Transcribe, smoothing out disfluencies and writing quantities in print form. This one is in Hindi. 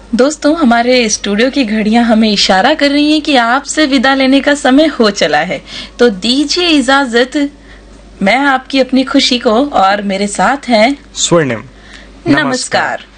दोस्तों, हमारे स्टूडियो की घड़ियां हमें इशारा कर रही हैं कि आपसे विदा लेने का समय हो चला है, तो दीजिए इजाजत। मैं आपकी अपनी खुशी को, और मेरे साथ हैं स्वर्णिम। नमस्कार।